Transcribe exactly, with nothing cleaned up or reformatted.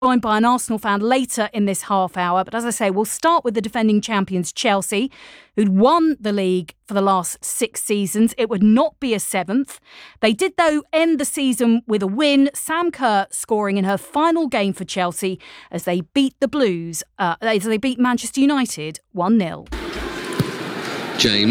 Joined by an Arsenal fan later in this half hour. But as I say, we'll start with the defending champions Chelsea, who'd won the league for the last six seasons. It would not be a seventh. They did, though, end the season with a win. Sam Kerr scoring in her final game for Chelsea as they beat the Blues, uh, as they beat Manchester United one nil. James.